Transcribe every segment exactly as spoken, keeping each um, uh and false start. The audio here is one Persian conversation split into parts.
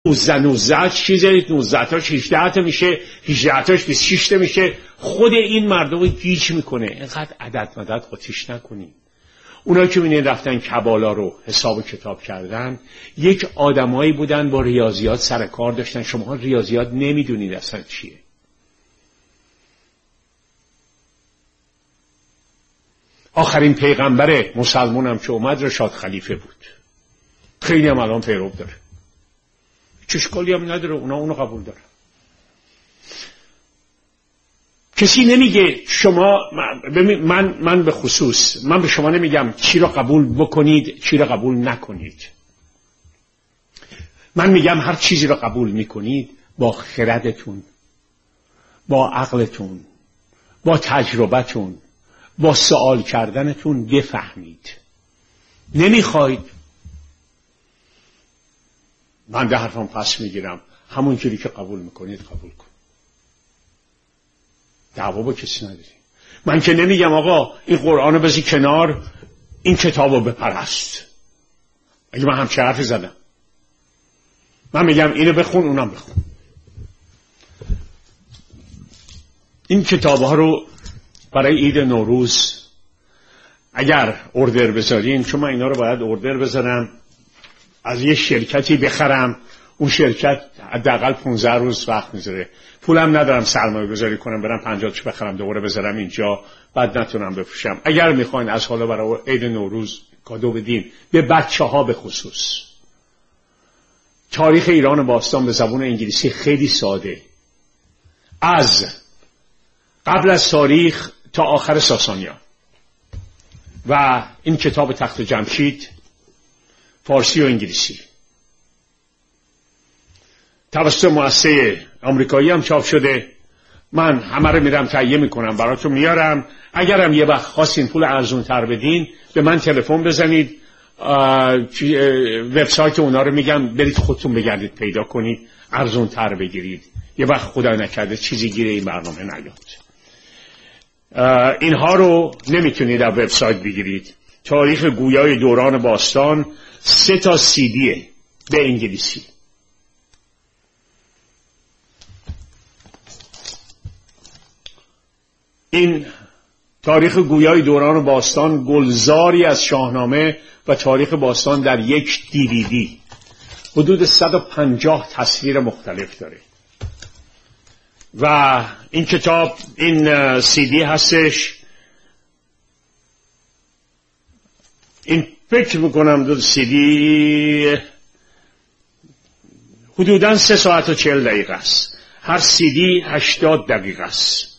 نوزده نوزده چیزه، نوزده تاش هجده تا میشه، هجده تاش بیست و شش تا میشه. خود این مردم رو گیج میکنه. اینقدر عدد مدد قاطیش نکنید. اونا که می‌بینید رفتن کبالا رو حساب و کتاب کردن، یک آدمایی بودن با ریاضیات سر کار داشتن. شما ریاضیات نمیدونید اصلا چیه. آخرین پیغمبر مسلمان هم که اومد رشاد خلیفه بود. خیلی هم الان پیرو داره. چشکالی هم نداره، اونا اونو قبول داره. کسی نمیگه شما من من به خصوص من به شما نمیگم چی را قبول بکنید چی را قبول نکنید. من میگم هر چیزی را قبول میکنید با خردتون، با عقلتون، با تجربتون، با سوال کردنتون بفهمید. نمیخواید من ده حرفم پس میگیرم، همون جوری که قبول میکنید قبول کن. دعوا با کسی نداری. من که نمیگم آقا این قرآن رو بذاری کنار، این کتاب رو بپرست. اگه من همچه حرفی زدم، من میگم اینو بخون اونم بخون. این کتاب ها رو برای عید نوروز اگر اوردر بذارین، چون من اینا رو باید اوردر بذارم، از یه شرکتی بخرم، اون شرکت حداقل پانزده روز وقت میذاره. پولم ندارم سرمایه گذاری کنم برم پنجاه تا بخرم دوباره بذارم اینجا بعد نتونم بفروشم. اگر میخواین از حالا برای عید نوروز کادو بدین به بچه ها به خصوص، تاریخ ایران باستان به زبان انگلیسی خیلی ساده، از قبل از تاریخ تا آخر ساسانیان. و این کتاب تخت جمشید فارسی و انگلیسی توسط مؤسسه آمریکایی هم چاپ شده. من همه رو میرم تهیه میکنم براتون میارم. اگرم یه وقت خواستین پول ارزون تر بدین به من تلفن بزنید، وبسایت اونا رو میگم برید خودتون بگردید پیدا کنید ارزون تر بگیرید. یه وقت خدای نکرده چیزی گیره این برنامه نیاد. اینها رو نمیتونید از وبسایت بگیرید. تاریخ گویای دوران باستان سه تا سی دیه به انگلیسی. این تاریخ گویای دوران باستان گلزاری از شاهنامه و تاریخ باستان در یک دیویدی حدود صد و پنجاه تصویر مختلف داره. و این کتاب این سی دی هستش. این فکر میکنم دو سی دی حدوداً سه ساعت و چهل دقیقه است. هر سی دی هشتاد دقیقه است.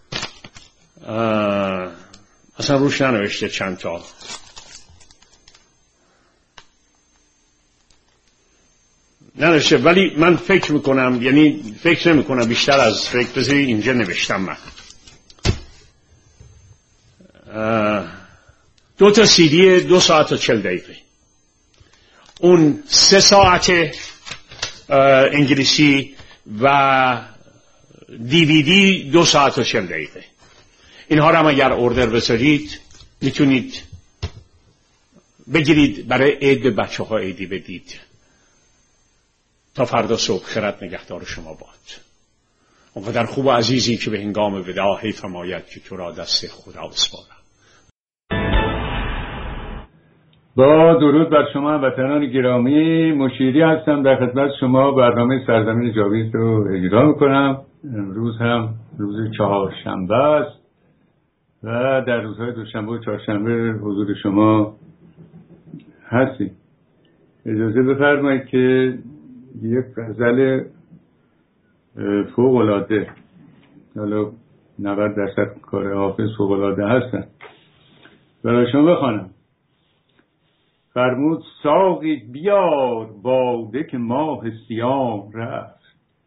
اصلا روش ننوشته چند تا. ننوشته، ولی من فکر میکنم، یعنی فکر نمیکنم بیشتر از فکر بذاری اینجا نوشتم من. دو تا سی دی دو ساعت و چل دقیقه، اون سه ساعت انگلیسی و دیویدی دو ساعت و چل دقیقه. اینها رو هم اگر اوردر بذارید میتونید بگیرید برای عید به بچه ها عیدی بدید. تا فردا صبح خیرت نگهدار شما باد. اونقدر خوب و عزیزی که به هنگام وداع حیف حمایت که تو را دست خدا بسپارم. با درود بر شما وطنان گرامی، مشیری هستم در خدمت شما. برنامه سرزمین جاوید رو اجرا میکنم. امروز هم روز چهارشنبه است و در روزهای دوشنبه و چهارشنبه حضور شما هستیم. اجازه بفرمایید که یک غزل فوق العاده، حالا نود درصد کار حافظ فوق العاده هستن، برای شما بخوانم. فرمود ساقی بیار باده که ماه صیام رفت.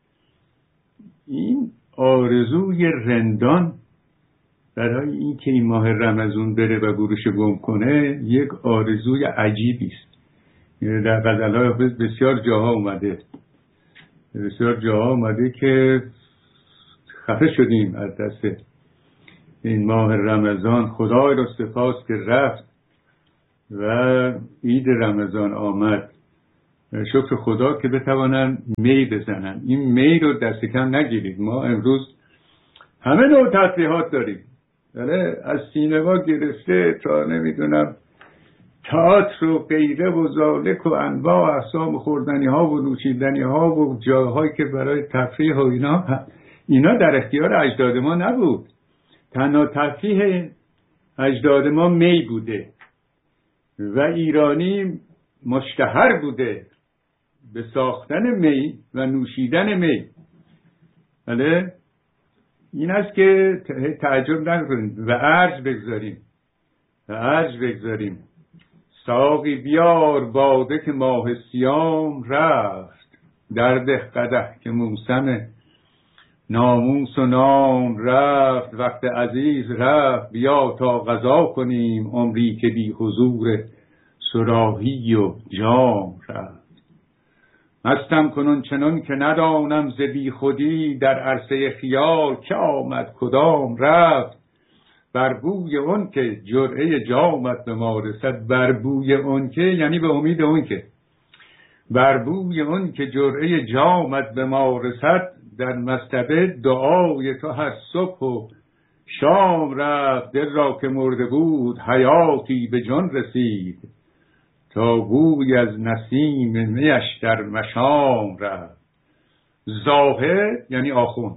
این آرزوی رندان برای این که این ماه رمضان بره و گورش گم کنه یک آرزوی عجیبی است. در غزل‌های حافظ بسیار جاها اومده بسیار جاها اومده که خفه شدیم از دست این ماه رمضان، خدای را سپاس که رفت و عید رمضان آمد. شکر خدا که بتوانن می بزنن. این می رو دست کم نگیرید. ما امروز همه نوع تفریحات داریم، بله، از سینما گرفته تا نمیدونم تئاتر و غیره و ذالک و انواع اقسام خوردنی ها و نوشیدنی ها و جاهایی که برای تفریح و اینا اینا در اختیار اجداد ما نبود. تنها تفریح اجداد ما می بوده و ایرانی مشتهر بوده به ساختن می و نوشیدن می. بله، این است که تعجب نکنید و ارج بگذاریم و ارج بگذاریم ساقی بیار باده که ماه سیام رفت، درده قدح که موسم ناموس و نام رفت، وقت عزیز رفت بیا تا غذا کنیم، عمری که بی حضور صراحی و جام رفت. مستم کنون چنان که ندانم ز بی خودی، در عرصه خیال که آمد کدام رفت، بر بوی اون که جرعه جامت به ما رسد، بر بوی اون که یعنی به امید اون که بر بوی اون که جرعه جامت به ما رسد، در مصطبه دعای تو هر صبح و شام رفت، دل را که مرده بود حیاتی به جان رسید، تا بوی از نسیم میش در مشام رفت. زاهد یعنی آخوند،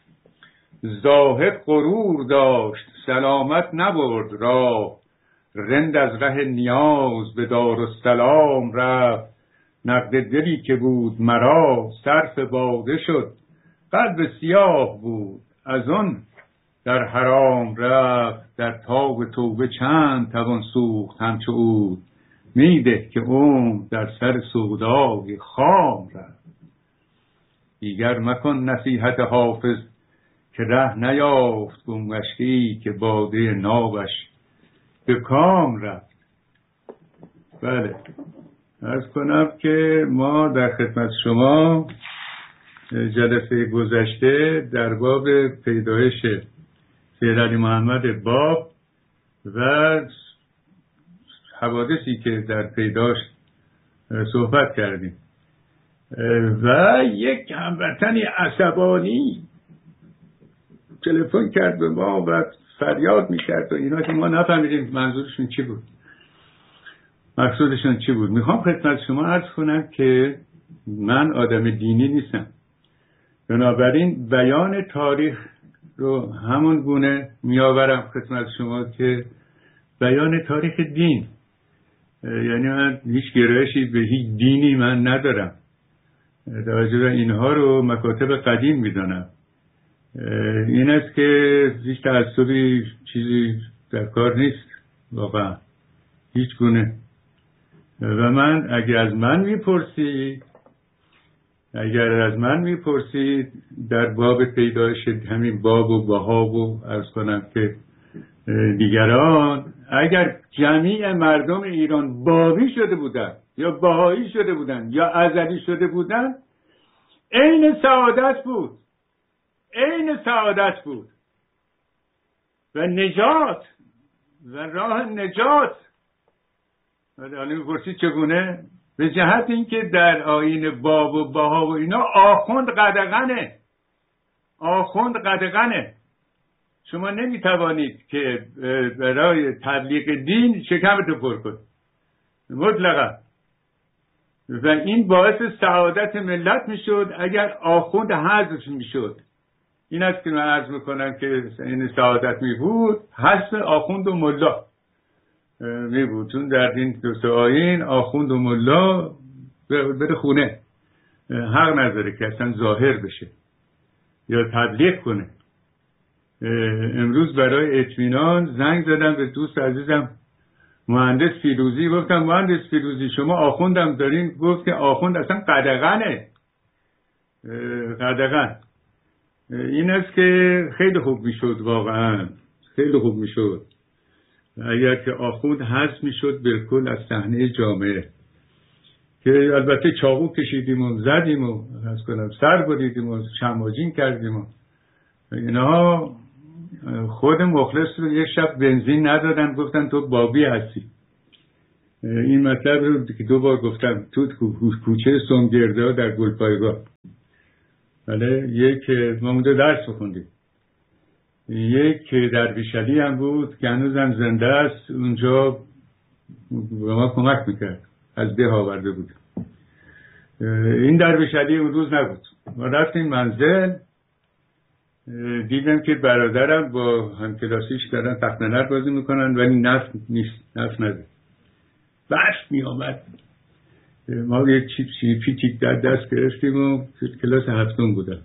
زاهد غرور داشت سلامت نبرد راه، رند از ره نیاز به دارالسلام رفت، نقد دلی که بود مرا صرف باده شد، قلب سیاه بود از آن در حرام رفت، در تاب توبه چند توان سوخت همچو عود، میده که عمر در سر سودای خام رفت. دیگر مکن نصیحت حافظ که ره نیافت، گمگشتی که باده نابش به کام رفت. بله، عرض کنم که ما در خدمت شما جلسه گذشته در باب پیدایش سید علی محمد باب و حوادثی که در پیداش صحبت کردیم و یک هموطنی عصبانی تلفن کرد به ما و فریاد میکرد و اینا که ما نفهمیدیم منظورشون چی بود، مقصودشون چی بود. میخوام خدمت شما عرض کنم که من آدم دینی نیستم، بنابراین بیان تاریخ رو همون گونه میآورم خدمت شما که بیان تاریخ دین، یعنی من هیچ گرایشی به هیچ دینی من ندارم، توجه به اینها رو مکاتب قدیم میدانم. این است که هیچ تعصبی چیزی در کار نیست واقعا، هیچ گونه. و من اگر از من میپرسید اگر از من میپرسید در باب پیدایش همین باب و بهاب و عرض کنم که دیگران اگر جمیع مردم ایران بابی شده بودن یا بهایی شده بودن یا ازلی شده بودن، عین سعادت بود، عین سعادت بود و نجات و راه نجات. حالا میپرسید چگونه؟ به جهت اینکه در آیین باب و بها و اینا آخوند قدغنه، آخوند قدغنه. شما نمیتوانید که برای تبلیغ دین شکمتو پر کنید مطلقا، و این باعث سعادت ملت میشد اگر آخوند حذف میشد. این است که من عرض میکنم که این سعادت میبود حذف آخوند و ملا میبود، چون در این دو تا آیین آخوند و ملا بره خونه، حق نداره که اصلا ظاهر بشه یا تبلیغ کنه. امروز برای اطمینان زنگ زدم به دوست عزیزم مهندس فیروزی، گفتم مهندس فیروزی شما آخوندم دارین؟ گفت که آخوند اصلا قدغنه، قدغن. این است که خیلی خوب میشد، واقعا خیلی خوب میشد اگر که آخوند حذف میشد بالکل از صحنه جامعه، که البته چاقو کشیدیم و زدیم و از کنم سر بریدیم و شماجین کردیم و اینها. خود مخلص رو یک شب بنزین ندادن، گفتن تو بابی هستی. این مطلب رو که دو بار گفتم تو کوچه سنگردا در گلپایگاه. بله، یک ما اونجا درس بخوندیم. یک درویشعلی هم بود که هنوزم زنده است، اونجا به ما کمک میکرد، از ده آورده بود. این درویشعلی اون روز نبود. ما رفتیم منزل، دیدم که برادرم با همکلاسیش دارن تخت نرد بازی میکنن ولی نفت نیست، نفت نده. برف می آمد. ما یک چیپ چیپی در دست گرفتیم و کلاس هفتم بودم.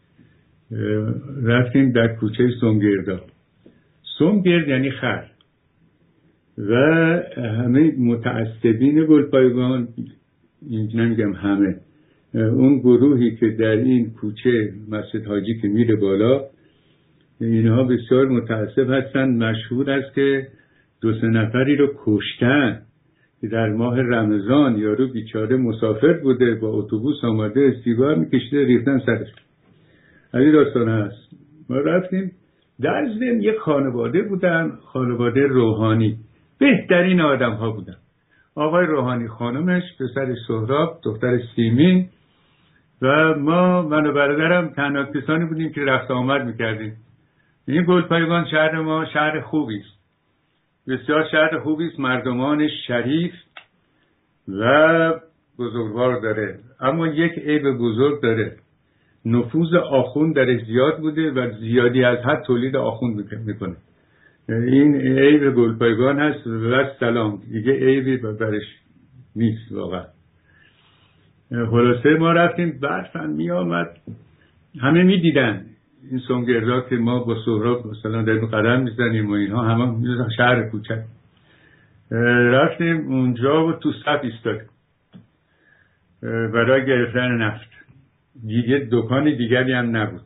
رفتیم در کوچه سنگردا. سنگرد یعنی خر. و همه متعصبین گلپایگان، نمیگم همه، اون گروهی که در این کوچه مسجد حاجی که میره بالا، اینها بسیار متعصب هستن. مشهور است که دو سه نفری رو کشتن که در ماه رمضان یارو بیچاره مسافر بوده، با اتوبوس آمده، سیگار میکشیده، ریختن سرش. این داستان هست. ما رفتیم در ضمن یک خانواده بودن، خانواده روحانی، بهترین آدم ها بودن. آقای روحانی، خانمش، پسر سهراب، دختر سیمین و ما، من و برادرم تنها کسانی بودیم که رفت آمد میکردیم. این گلپایگان شهر ما شهر خوبی است، بسیار شهر خوبی است، مردمان شریف و بزرگوار داره، اما یک عیب بزرگ داره، نفوذ آخوند در زیاد بوده و زیادی از حد تولید آخوند میکنه. این عیب گلپایگان هست و سلام، دیگه عیبی برش نیست واقعا. خلاصه ما رفتیم، برف هم می آمد، همه می دیدن این سنگردا که ما با سهراب مثلا در قدم می زنیم و اینها، همه می زنن شهر کوچک. رفتیم اونجا و تو صف ایستادیم برای گرفتن نفت. دیگه دکان دیگری هم نبود.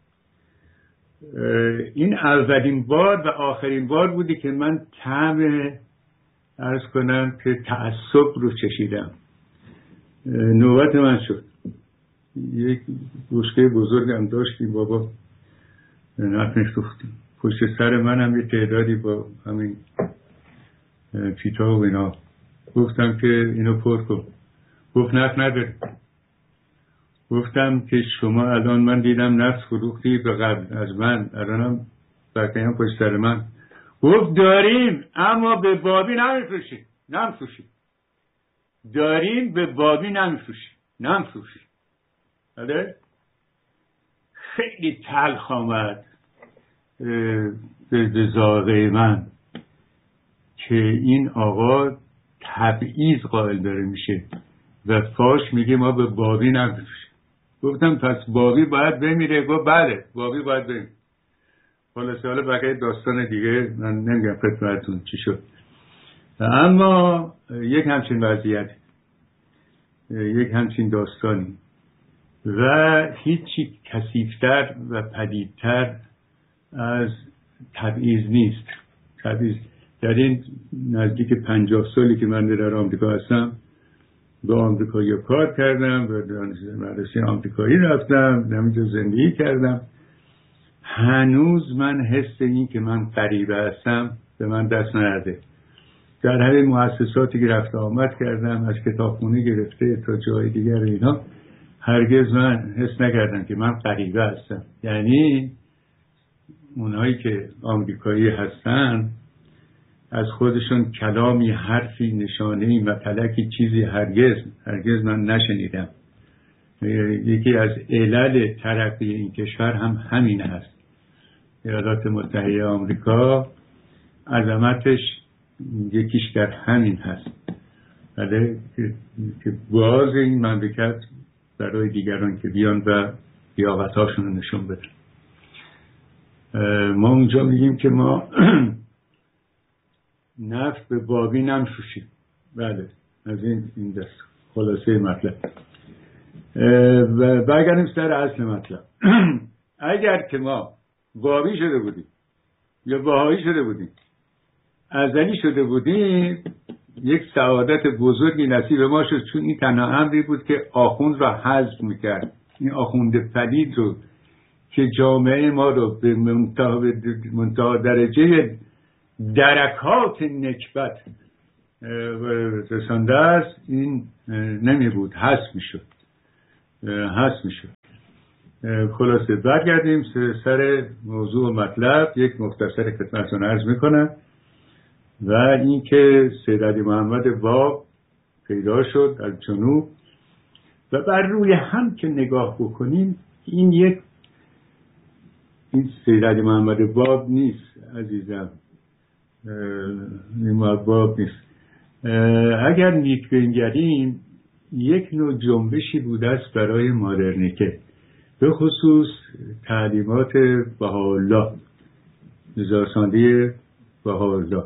این اولین بار و آخرین بار بودی که من طعم عرض کنم که تعصب رو چشیدم. نوبت من شد. یک بشکه بزرگ هم داشتیم بابا، نفت می‌سوختیم. پشت سر من هم یه تعدادی با همین پیتا و اینا. گفتم که اینو پر کن. گفت نفت نداری. گفتم که شما الان من دیدم نفت فروختی به قبل از من، الانم بقیه هم پشت سر من. گفت داریم اما به بابی نمیفروشیم. نمیفروشیم. داریم به بابی نمیفروشیم. نمیفروشیم. بله؟ خیلی تلخ آمد به ذائقه من که این آقا تبعیض قائل داره میشه و فاش میگه ما به بابی نمیفروشیم. گفتم پس بابی باید بمیره. گفت بله بابی باید بمیره. خلاصه حالا بقیه داستان دیگه من نمیگم خدمتتون چی شد. اما یک همچین وضعیت، یک همچین داستانی و هیچی کثیف‌تر و پدیدتر از تبعیض نیست. تبعیض در این نزدیک پنجاه سالی که من در آمریکا هستم، به آمریکایی کار کردم، به مدرسه آمریکایی رفتم، همینجا زندگی کردم، هنوز من حس این که من غریبه هستم به من دست نرده. در همین مؤسساتی که رفت آمد کردم، از کتابخونه گرفته تا جای دیگر اینا، هرگز من حس نکردم که من غریبه هستم. یعنی اونهایی که آمریکایی هستن از خودشون کلامی، حرفی، نشانه‌ای، مطلقی، چیزی هرگز هرگز من نشنیدم. یکی از علل ترقی این کشور هم همین هست. ایالات متحده آمریکا عظمتش یکیش در همین هست، بله، که باز این مملکت برای دیگران که بیان و لیاقت‌هاشون رو نشون بدن. ما اونجا میگیم که ما نفت به بابی نمی‌فروشیم. بله، از این این دست خلاصه مطلب. و برگردیم سر اصل مطلب. اگر که ما بابی شده بودیم یا بهایی شده بودیم، ازلی شده بودیم، یک سعادت بزرگی نصیب ما شد، چون این تنها امری بود که آخوند را حذف میکرد. این آخوند پلید رو که جامعه ما رو به منتهی درجه درکات نکبت رسانده است این نمی بود، حذف می شد حذف می شد. خلاصه برگردیم سر موضوع و مطلب. یک مختصر خدمتتون عرض می کنم و این که سید علی محمد باب پیدا شد از جنوب و بر روی هم که نگاه بکنیم این یک این سید علی محمد باب نیست عزیزم، این باب نیست. اگر نیک بنگریم یک نوع جنبشی بوده است برای مدرنیته، به خصوص تعلیمات بهاءالله، نزارساندی بهاءالله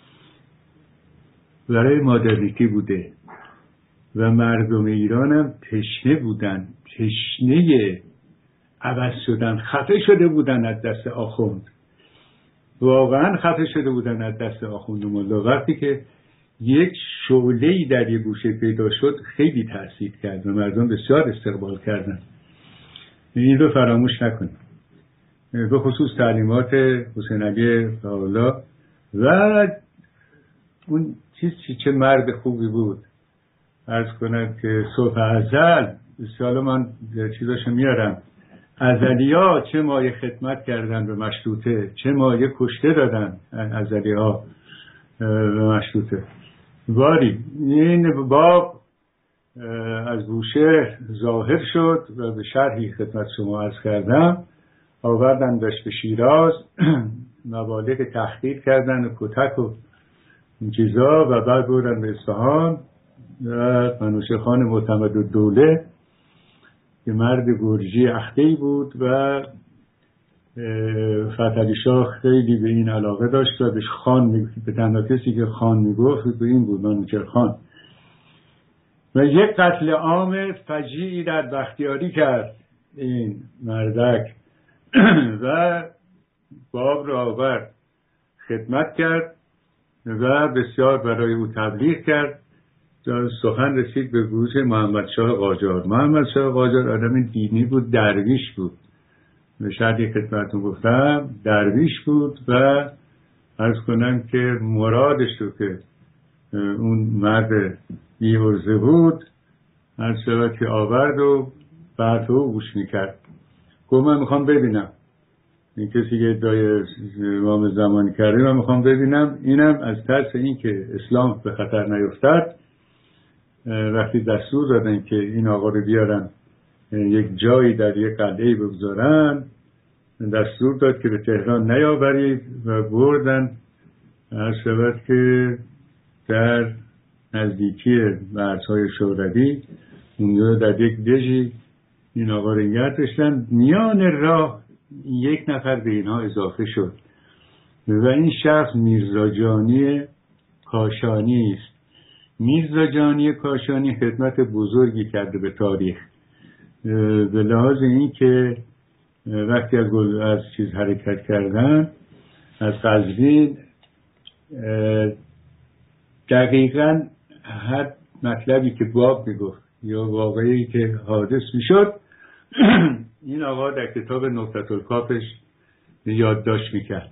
برای مدرنیته بوده و مردم ایران هم تشنه بودن، تشنه عوض شدن، خفه شده بودن از دست آخوند، واقعا خفه شده بودن از دست آخوند مولا. وقتی که یک شعله‌ای در یک گوشه پیدا شد خیلی تأثیر کرد و مردم بسیار استقبال کردن. این رو فراموش نکنید، به خصوص تعلیمات حسین علی بهاءالله و اون چیز چه مرد خوبی بود. عرض کنم که صبح ازل بسیار من چیزاشو میارم، ازلیا چه مایه خدمت کردن به مشروطه، چه مایه کشته دادن ازلیا به مشروطه. باری این باب از بوشهر ظاهر شد و به شرحی خدمت شما عرض کردم آوردن داشت به شیراز، مبالغ تحقیق کردن و کتک و این چیزا و بعد بردن به اصفهان و منوچهر معتمد الدوله که مرد گرجی اخته‌ای بود و فتحعلی شاه خیلی به این علاقه داشت و بهش خان می... به تنها کسی که خان میگفت به این بود، منوچهر خان. و یک قتل عام فجیعی در بختیاری کرد این مردک و باب را آورد خدمت کرد و بسیار برای او تبلیغ کرد. سخن رسید به گوش محمد شاه قاجار. محمد شاه قاجار آدم دینی بود، درویش بود، به شرطی خدمتون گفتم درویش بود و عرض کنم که مرادش رو که اون مرد بی‌عرضه بود هر شود که آورد و بعد او گوش میکرد. گفت من میخوام ببینم این کسی که ادعای امام زمانی کرده، من میخوام ببینم. اینم از ترس این که اسلام به خطر نیفتد وقتی دستور دادن که این آقا رو بیارن یک جایی در یک قلعه‌ای بگذارن، دستور داد که به تهران نیاورید و بردن هر شود که در نزدیکی مرزهای شوروی اونجا در یک دژی این آقا رو نگه داشتن. میان راه یک نفر به اینها اضافه شد و این شخص میرزا جانی کاشانی است. میرزا جانی کاشانی خدمت بزرگی کرده به تاریخ به لحاظ این که وقتی از از چیز حرکت کردن از قزوین دقیقاً هر مطلبی که باب میگفت یا واقعی که حادث میشد این آقا در کتاب نکتة الکافش یادداشت میکرد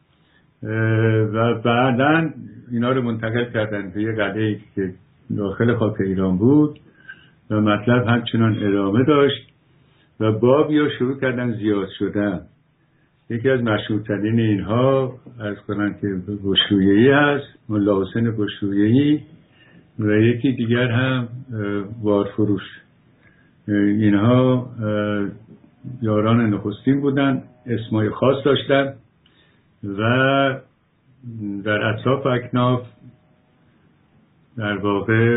و بعداً اینا رو منتقل کردن به یه قلعه‌ای که داخل خاک ایران بود و مطلب همچنان ادامه داشت و بابیا شروع کردن زیاد شدن. یکی از مشهورترین اینها از کنن که گشویه‌ای هست، ملا حسین گشویه‌ای، و یکی دیگر هم وارفروش. اینها یاران نخستین بودن، اسمای خاص داشتن و در اطراف اکناف در واقع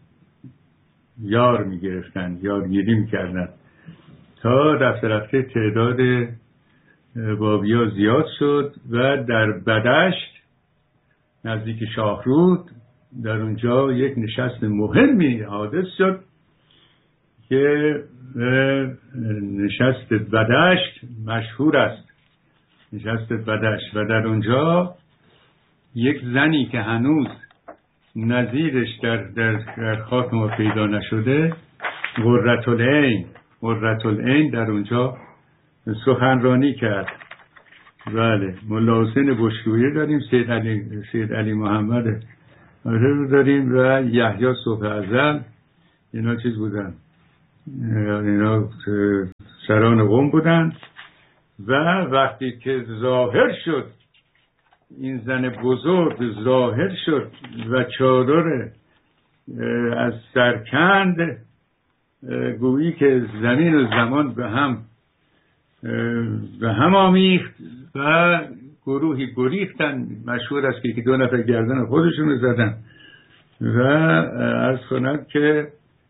یار میگرفتن، یارگیری میکردن تا رفته رفته تعداد بابیا زیاد شد و در بدشت نزدیک شاهرود در اونجا یک نشست مهمی حادث شد که نشست بدشت مشهور است، نشست بدشت، و در اونجا یک زنی که هنوز نظیرش در, در, در خاک ما پیدا نشده، قرة العین قرة العین در اونجا سخنرانی کرد. بله، ملا حسین بشرویه داریم، سید علی, سید علی محمد آره رو داریم و یحیی صبح ازل، اینا چیز بودن، اینا سران قوم بودن. و وقتی که ظاهر شد این زن بزرگ ظاهر شد و چادر از سرکند، گویی که زمین و زمان به هم به هم آمیخت و گروهی گریختن. مشهور است که دو نفر گردن خودشون رو زدن و عرض کنم که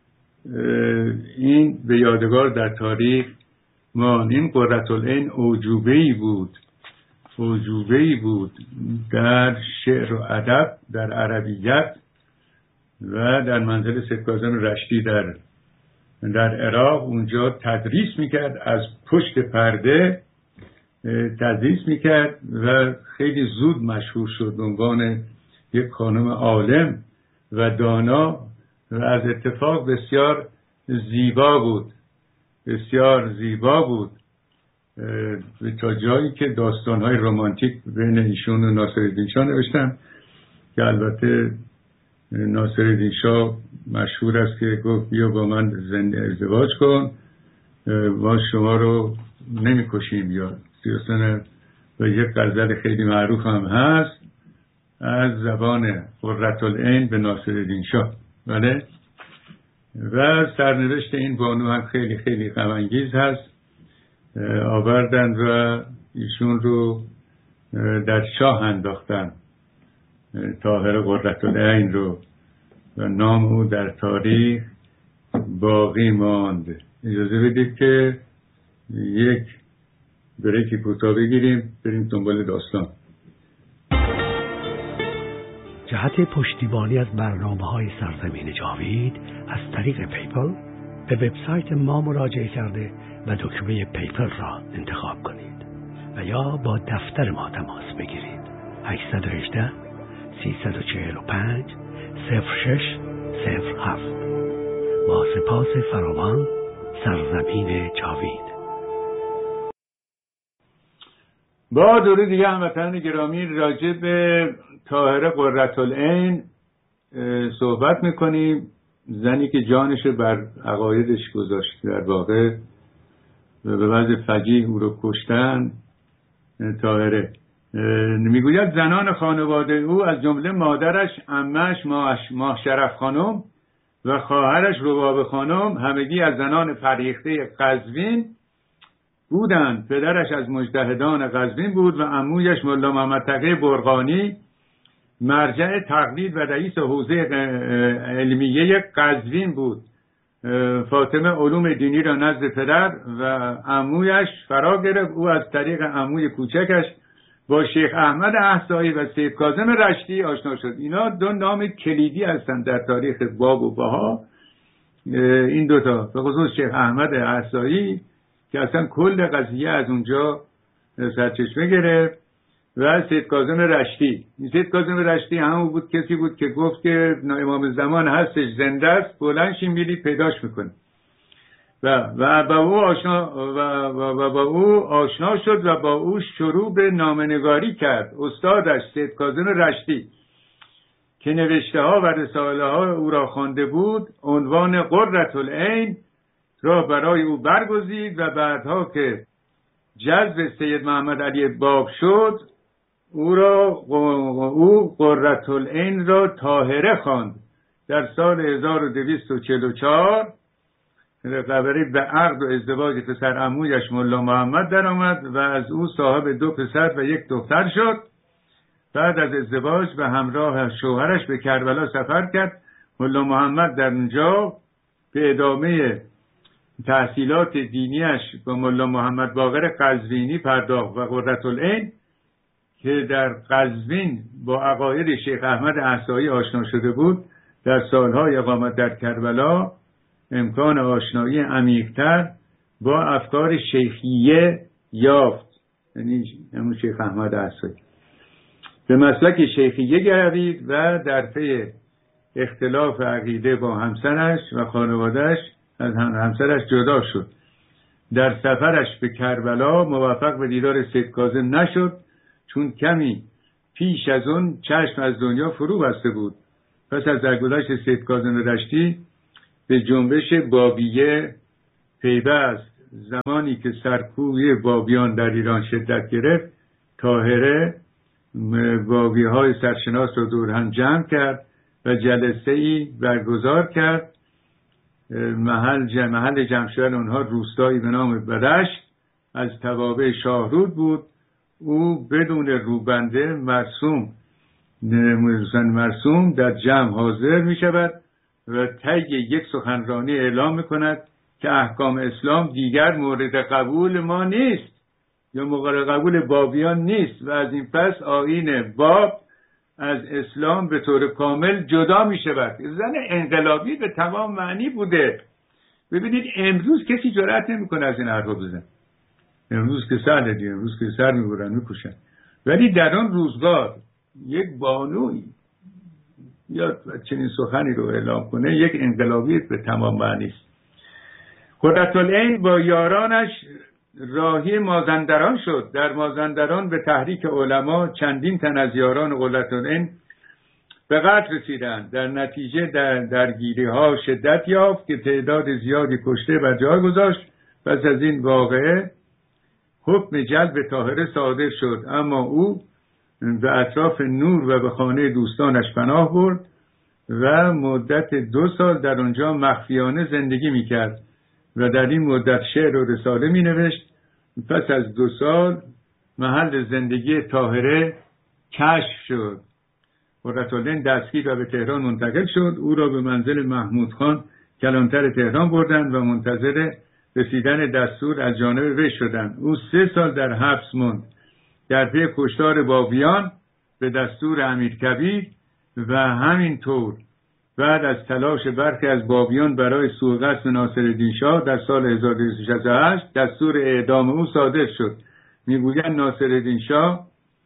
این به یادگار در تاریخ ما. این قرةالعین اعجوبه‌ای بود، اعجوبه‌ای بود در شعر و ادب، در عربیت و در منزل سید کاظم رشتی در در عراق. اونجا تدریس میکرد، از پشت پرده تدریس میکرد و خیلی زود مشهور شد به عنوان یک خانم عالم و دانا و از اتفاق بسیار زیبا بود، بسیار زیبا بود تا جایی که داستان‌های رمانتیک بین ایشون و ناصرالدین شاه نوشتن که البته ناصرالدین شاه مشهور است که گفت بیا با من زنده ازدواج کن، ما شما رو نمی‌کشیم. یا سیاستن و یک غزل خیلی معروف هم هست از زبان قرةالعین به ناصرالدین شاه. بله. و سرنوشت این بانو هم خیلی خیلی غم انگیز هست. آوردن و ایشون رو در شاه انداختن، طاهر قرةالعین رو، و نام او در تاریخ باقی ماند. اجازه بدید که یک بریک کوتاه بگیریم، بریم دنبال داستان. جهت پشتیبانی از برنامه‌های سرزمین جاوید از طریق پیپل به وبسایت ما مراجعه کرده و دکمه پیپل را انتخاب کنید و یا با دفتر ما تماس بگیرید. هشت یک هشت سه چهار پنج صفر شش صفر هفت. با سپاس فراوان، سرزمین جاوید. با درود دیگه هموطنان گرامی، راجع به طاهره قرةالعین صحبت میکنیم. زنی که جانش بر عقایدش گذاشت، در واقع به وضع فجیع او رو کشتن. طاهره میگوید زنان خانواده او از جمله مادرش، عمش ماه شرف خانم و خواهرش رباب خانم همگی از زنان فرهیخته قزوین بودند. پدرش از مجتهدان قزوین بود و عمویش ملا محمد تقی برقانی مرجع تقلید و رئیس حوزه علمیه قزوین بود. فاطمه علوم دینی را نزد پدر و عمویش فرا گرفت. او از طریق عموی کوچکش با شیخ احمد احصایی و سید کاظم رشتی آشنا شد. اینا دو نام کلیدی هستند در تاریخ باب و بها. این دوتا به خصوص شیخ احمد احصایی که اصلا کل قضیه از اونجا سرچشمه گرفت و سید کاظم رشتی. سید کاظم رشتی همون بود، کسی بود که گفت که امام زمان هستش، زنده است، بلند شین میرید پیداش میکنه و و با او آشنا و, و, و با او آشنا شد و با او شروع به نامه‌نگاری کرد. استادش سید کاظم رشتی که نوشته ها و رساله ها او را خوانده بود، عنوان قرةالعین را برای او برگزید و بعدها که جذب سید محمد علی باب شد، او را او قرةالعین را طاهره خواند. در سال هزار و دویست و چهل و چهار قبری به عقد و ازدواج پسر عمویش ملا محمد در آمد و از او صاحب دو پسر و یک دختر شد. بعد از ازدواج به همراه شوهرش به کربلا سفر کرد. ملا محمد در اونجا به ادامه تحصیلات دینیش با ملا محمد باقر قزوینی پرداخت و قرةالعین که در قزوین با عقاید شیخ احمد احصایی آشنا شده بود، در سالهای اقامت در کربلا امکان آشنایی عمیق‌تر با افکار شیخیه یافت. یعنی همون شیخ احمد احصایی به مسلک شیخیه گردید و در پی اختلاف عقیده با همسرش و خانواده‌اش از همسرش جدا شد. در سفرش به کربلا موفق به دیدار سید کاظم نشد، چون کمی پیش از اون چشم از دنیا فرو بسته بود پس از درگذشت سید کاظم رشتی به جنبش بابیه پیوست. زمانی که سرکوبی بابیان در ایران شدت گرفت، طاهره بابی های سرشناس را دور هم جمع کرد و جلسه ای برگزار کرد. محل جمع محل جمع شدن اونها روستایی به نام بدشت از توابع شاهرود بود. او بدون روبنده مرسوم مرسوم در جمع حاضر می شود و طی یک سخنرانی اعلام می کند که احکام اسلام دیگر مورد قبول ما نیست یا مورد قبول بابیان نیست و از این پس آیین باب از اسلام به طور کامل جدا می شود. زن انقلابی به تمام معنی بوده. ببینید امروز کسی جرأت نمی کنه از این حرفا بزنه. امروز که سهله دیگه، امروز که سر می برن می کشن. ولی در آن روزگار یک بانوی یا چنین سخنی رو اعلام کنه یک انقلابی به تمام معنی است. قرةالعین با یارانش راهی مازندران شد. در مازندران به تحریک علما چندین تن از یاران قرةالعین به قتل رسیدند. در نتیجه در درگیری ها شدت یافت که تعداد زیادی کشته بر جای گذاشت. پس از این واقعه حکم جلب طاهره صادر شد، اما او به اطراف نور و به خانه دوستانش پناه برد و مدت دو سال در آنجا مخفیانه زندگی میکرد و در این مدت شعر و رساله می نوشت. پس از دو سال محل زندگی طاهره کشف شد. قرةالعین دستگیر و به تهران منتقل شد. او را به منزل محمود خان کلانتر تهران بردند و منتظر رسیدن دستور از جانب وی شدند. او سه سال در حبس ماند در پی کشتار بابیان به دستور امیرکبیر و همینطور بعد از تلاش برخی از بابیان برای سوء قصد ناصرالدین شاه در سال هزار و دویست و شصت و هشت دستور اعدام او صادر شد. میگویند ناصرالدین شاه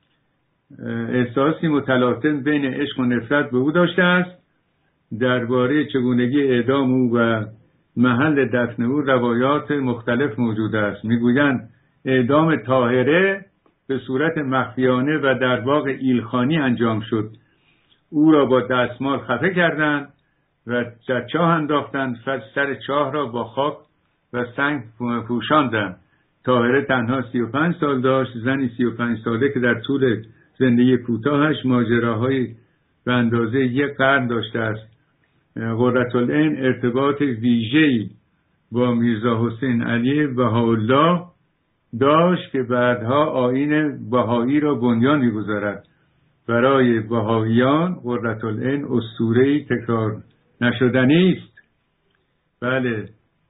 احساسی متلاطم بین عشق و نفرت به او داشته است. درباره چگونگی اعدام او و محل دفن او روایات مختلف موجود است. میگویند اعدام طاهره به صورت مخفیانه و در باغ ایلخانی انجام شد. او را با دستمال خفه کردند و در چاه انداختند. سر چاه را با خاک و سنگ پوشاندند. طاهره تنها سی و پنج سال داشت، زنی سی و پنج ساله که در طول زندگی کوتاهش ماجراهای به اندازه یک قرن داشته است. قرةالعین ارتباط ویژه‌ای با میرزا حسین علی بهاءالله داشت که بعدها آیین بهایی را بنیان می‌گذارد. برای بهائیان قرةالعین اسطوره‌ای تکرار نشدنی است. بله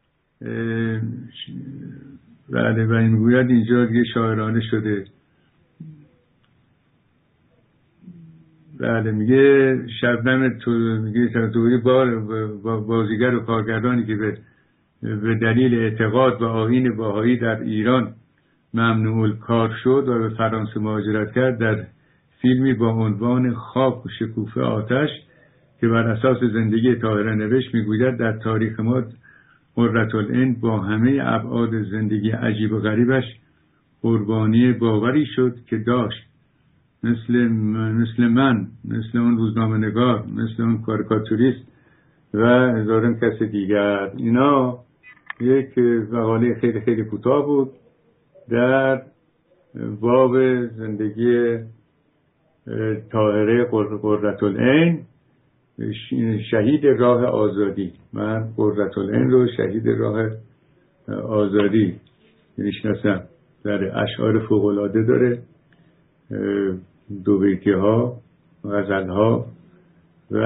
بله و این گوید اینجا دیگه شاعرانه شده. بله میگه شبنم تو میگه توی بار بازیگر و کارگردانی که به به دلیل اعتقاد به آیین بهایی در ایران ممنوع الکار شد و به فرانسه مهاجرت کرد، در فیلمی با عنوان خاک و شکوفه آتش که بر اساس زندگی طاهره نوشت میگوید در تاریخ ما قرةالعین با همه ابعاد زندگی عجیب و غریبش قربانی باوری شد که داشت، مثل مثل من، مثل اون روزنامه نگار، مثل اون کاریکاتوریست و هزاران کس دیگر. اینا یک مقاله خیلی خیلی کوتاه بود در باب زندگی طاهره قرةالعین، شهید راه آزادی. من قرةالعین رو شهید راه آزادی میشناسم. در اشعار فوق‌العاده داره، دو بیتی ها، غزل ها و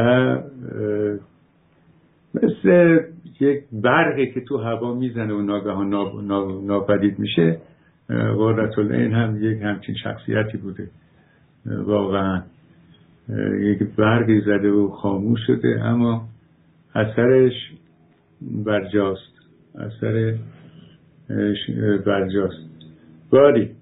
مثل یک برقی که تو هوا میزنه و ناگهان ناپدید میشه. قرةالعین هم یک همچین شخصیتی بوده، واقعا یک برقی زده و خاموش شده اما اثرش برجاست، اثر برجاست. باری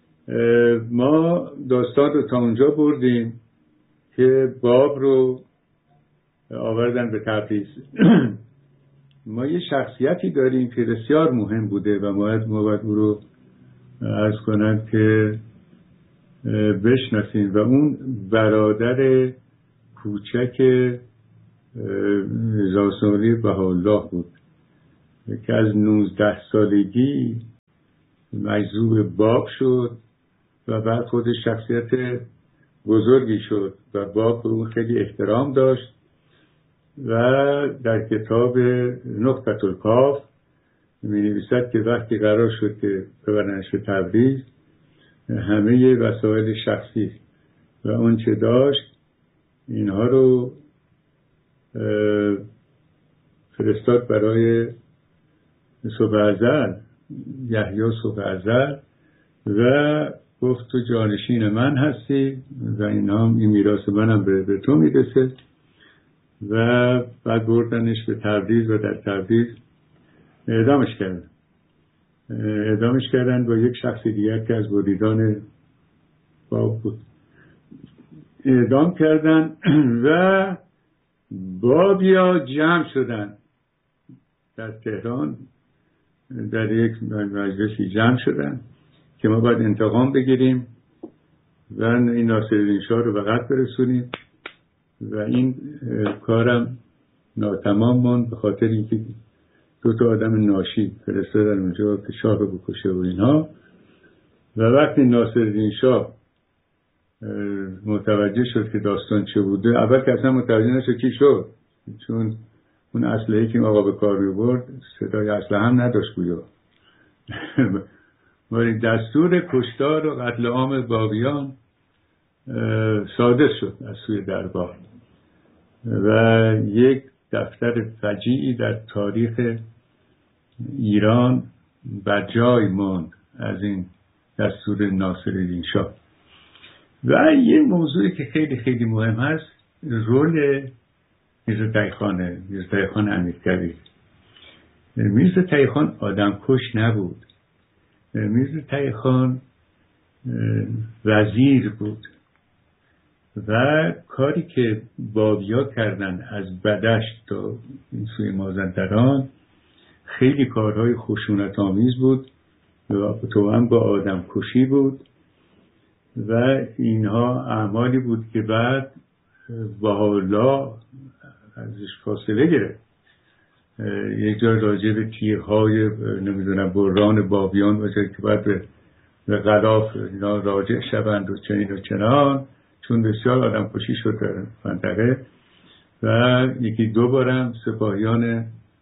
ما داستان رو تا اونجا بردیم که باب رو آوردن به تبریز. ما یه شخصیتی داریم که بسیار مهم بوده و باید ما باید او رو عرض کنم که بشناسیم و اون برادر کوچک میرزا حسین قلی بهاءالله بود که از نوزده سالگی مجذوب باب شد و بعد خودش شخصیت بزرگی شد و باب به اون خیلی احترام داشت و در کتاب نقطة الکاف می نویسد که وقتی قرار شد که ببرنش به تبریز همه وسایل شخصی و اون چه داشت اینها رو فرستاد برای صبح ازل، یحیی صبح ازل، و گفت تو جانشین من هستی و اینا هم این میراث منم به, به تو میرسه. و بعد بردنش به تبریز و در تبریز اعدامش کردن اعدامش کردن با یک شخص دیگر که از مریدان باب بود اعدام کردن و بابیا جمع شدن در تهران، در یک مجلسی جمع شدن که ما باید انتقام بگیریم و این ناصرالدین شاه رو به قتل برسونیم و این کارم ناتمام ماند به خاطر اینکه دو تا آدم ناشی فرستادن اونجا که شاه رو بکشه و اینها. و وقتی ناصرالدین شاه متوجه شد که داستان چه بوده، اول که اصلا متوجه نشد چی شد، چون اون اسلحه‌ای که آقا به کار می‌برد صدای اسلحه هم نداشت گویا. ولی دستور کشتار و قتل عام بابیان صادر شد از سوی دربار و یک دفتر فجیعی در تاریخ ایران بر جای ماند از این دستور ناصرالدین شاه. و یه موضوعی که خیلی خیلی مهم هست، رول میرزا تقی‌خانه میرزا تقی‌خان امیرکبیر. میرزا تقی‌خان آدم کش نبود. میرزا تقی‌خان وزیر بود و کاری که بابیا کردن از بدشت تا این سوی مازندران خیلی کارهای خشونت آمیز بود و تو هم با آدم کشی بود و اینها اعمالی بود که بعد بهاءالله ازش فاصله گرفت. یک جا راجع به تیرهای نمیدونم بران بابیان و جایی که بعد به غلاف اینا راجع شوند و چنین و چنان، چون بسیار آدم کشی شد در منطقه و یکی دو بارم سپاهیان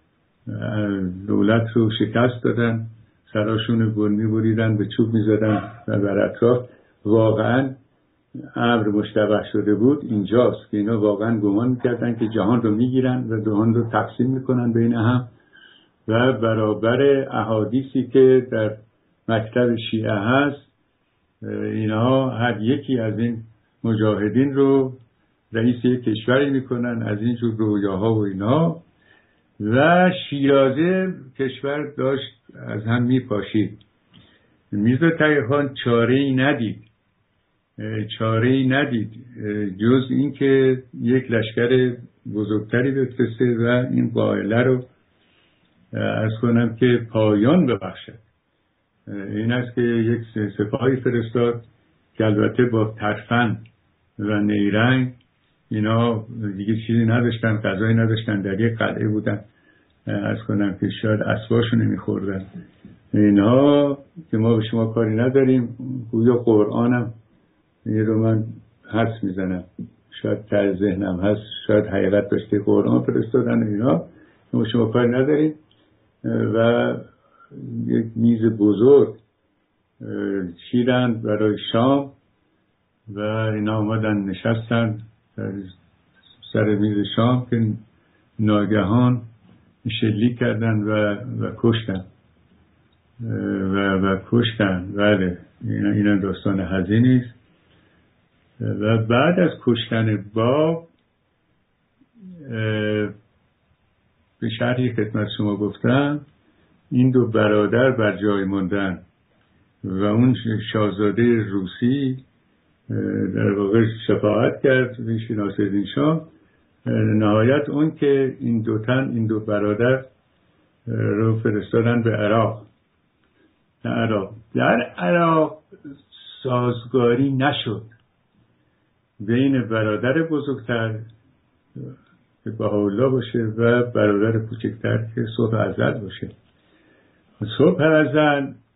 دولت رو شکست دادن، سراشون گل می‌بریدن، به چوب می‌زدن و بر اطراف. واقعا امر مشتبه شده بود اینجاست که اینا واقعا گمان می‌کردن که جهان رو می‌گیرن و جهان رو تقسیم می‌کنن بین هم و برابر احادیثی که در مکتب شیعه هست، اینا هر یکی از این مجاهدین رو رئیس یک کشوری میکنن از این جور رویاها و اینا، و شیرازه کشور داشت از هم میپاشید. میرزا تقی‌خان چاره‌ای ندید چاره‌ای ندید جز این که یک لشکر بزرگتری بفرسته و این قائله رو عرض کنم که پایان ببخشد. این است که یک سپاهی فرستاد که البته با ترفند و نیرنگ، اینا دیگه چیزی نداشتن، غذایی نداشتن، در یک قلعه بودن، عرض کنم که شاید اسباشو نمیخوردن. اینا که ما به شما کاری نداریم، گویا قرآنم این رو من حدس میزنم، شاید ته ذهنم هست، شاید حقیقت داشته، قرآن فرستادن اینا که ما شما کاری نداریم. و یک میز بزرگ چیدند برای شام و اینا آمدن نشستن سر میز شام که ناگهان شلیک کردن و, و کشتن و, و کشتن بله اینا, اینا داستان حزینی است. و بعد از کشتن باب به شرحی خدمت شما گفتم این دو برادر بر جای موندن و اون شاهزاده روسی در واقع شفاعت کرد به ناصرالدین شاه. نهایت اون که این دو تن این دو برادر رو فرستادن به عراق. در عراق در عراق سازگاری نشد بین برادر بزرگتر که بهاءالله باشه و برادر کوچکتر که صبح ازل باشه. صبح ازل